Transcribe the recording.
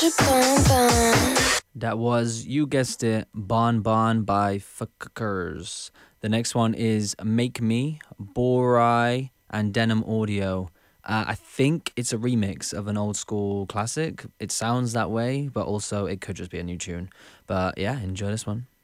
That was, you guessed it, Bon Bon by Fuckers. The next one is Make Me, Borai, and Denim Audio. I think it's a remix of an old school classic. It sounds that way, but also it could just be a new tune. But yeah, enjoy this one.